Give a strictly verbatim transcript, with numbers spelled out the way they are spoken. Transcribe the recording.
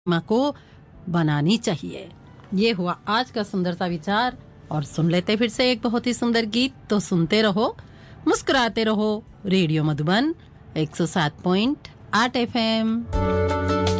माँ को बनानी चाहिए। ये हुआ आज का सुंदरता विचार। और सुन लेते फिर से एक बहुत ही सुंदर गीत। तो सुनते रहो, मुस्कुराते रहो। रेडियो मधुबन एक सौ सात पॉइंट आठ एफ एम।